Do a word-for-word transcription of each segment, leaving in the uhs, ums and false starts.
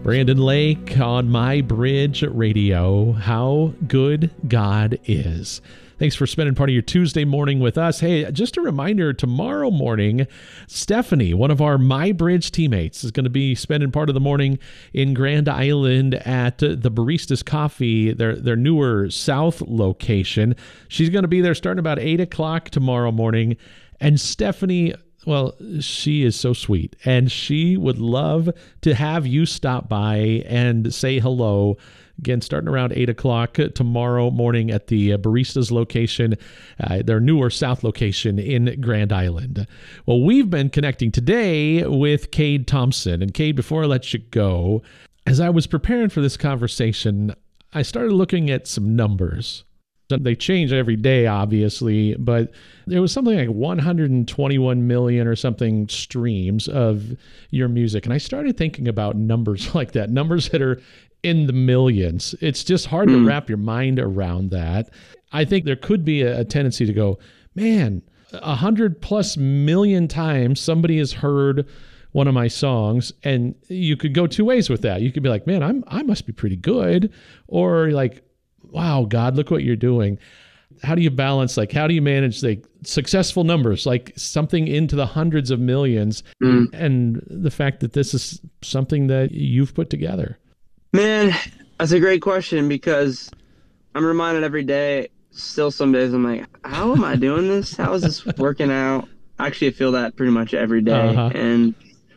Brandon Lake on My Bridge Radio. How good God is. Thanks for spending part of your Tuesday morning with us. Hey, just a reminder, tomorrow morning, Stephanie, one of our My Bridge teammates, is going to be spending part of the morning in Grand Island at the Baristas Coffee, their, their newer South location. She's going to be there starting about eight o'clock tomorrow morning. And Stephanie, well, she is so sweet, and she would love to have you stop by and say hello. Again, starting around eight o'clock tomorrow morning at the Baristas location, uh, their newer South location in Grand Island. Well, we've been connecting today with Cade Thompson. And Cade, before I let you go, as I was preparing for this conversation, I started looking at some numbers. They change every day, obviously, but there was something like one hundred twenty-one million or something streams of your music. And I started thinking about numbers like that, numbers that are in the millions. It's just hard mm. to wrap your mind around that. I think there could be a, a tendency to go, man, a hundred plus million times somebody has heard one of my songs, and you could go two ways with that. You could be like, man, I'm I must be pretty good, or like, wow, God, look what you're doing. How do you balance, like, how do you manage like successful numbers, like something into the hundreds of millions, mm. and the fact that this is something that you've put together? Man, that's a great question, because I'm reminded every day, still some days I'm like, how am I doing this? How is this working out? Actually, I feel that pretty much every day. Uh-huh. And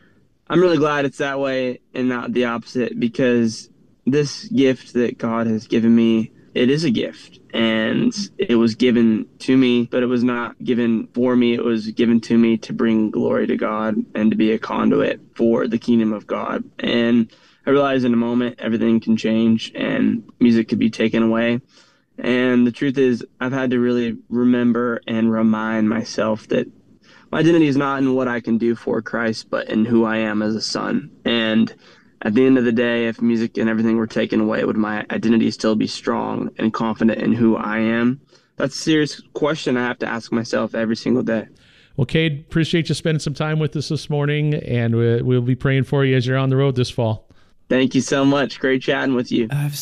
I'm really glad it's that way and not the opposite, because this gift that God has given me, it is a gift, and it was given to me, but it was not given for me. It was given to me to bring glory to God and to be a conduit for the kingdom of God. And I realized in a moment everything can change and music could be taken away. And the truth is, I've had to really remember and remind myself that my identity is not in what I can do for Christ, but in who I am as a son. And at the end of the day, if music and everything were taken away, would my identity still be strong and confident in who I am? That's a serious question I have to ask myself every single day. Well, Cade, appreciate you spending some time with us this morning, and we'll be praying for you as you're on the road this fall. Thank you so much. Great chatting with you. I've